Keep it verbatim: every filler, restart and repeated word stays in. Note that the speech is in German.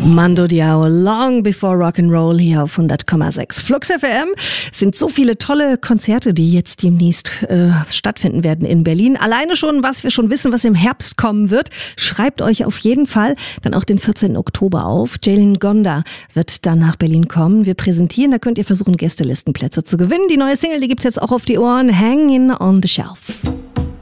Mando Diao, Long Before Rock'n'Roll hier auf hundert Komma sechs. Flux F M. Es sind so viele tolle Konzerte, die jetzt demnächst äh, stattfinden werden in Berlin. Alleine schon, was wir schon wissen, was im Herbst kommen wird. Schreibt euch auf jeden Fall dann auch den vierzehnten Oktober auf. Jalen Gonda wird dann nach Berlin kommen. Wir präsentieren, da könnt ihr versuchen, Gästelistenplätze zu gewinnen. Die neue Single, die gibt's jetzt auch auf die Ohren. Hanging on the Shelf.